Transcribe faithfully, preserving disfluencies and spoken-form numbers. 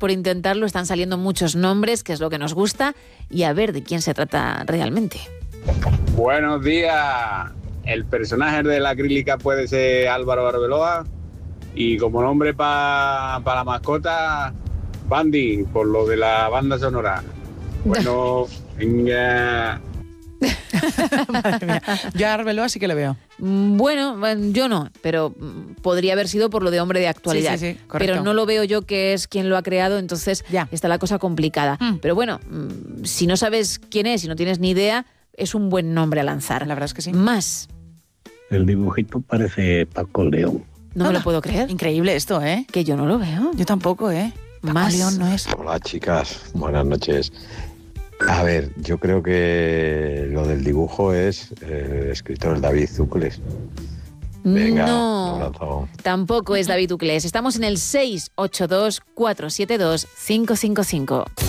por intentarlo, están saliendo muchos nombres, que es lo que nos gusta, y a ver de quién se trata realmente. Buenos días. El personaje de la acrílica puede ser Álvaro Arbeloa y como nombre para pa la mascota, Bandy, por lo de la banda sonora. Bueno, venga. Madre mía. Yo a Arbeloa sí que lo veo. Bueno, yo no, pero podría haber sido por lo de hombre de actualidad. Sí, sí, sí, correcto. Pero no lo veo yo que es quien lo ha creado, entonces ya está la cosa complicada. Mm. Pero bueno, si no sabes quién es, si no tienes ni idea, es un buen nombre a lanzar. La verdad es que sí. Más. El dibujito parece Paco León. No me lo puedo creer. Increíble esto, ¿eh? Que yo no lo veo. Yo tampoco, ¿eh? Paco Más. León no es. Hola, chicas. Buenas noches. A ver, yo creo que lo del dibujo es el escritor David Zucles. Venga, no, un abrazo. Tampoco es David Uclés. Estamos en el seis ocho dos, cuatro siete dos, cinco cinco cinco.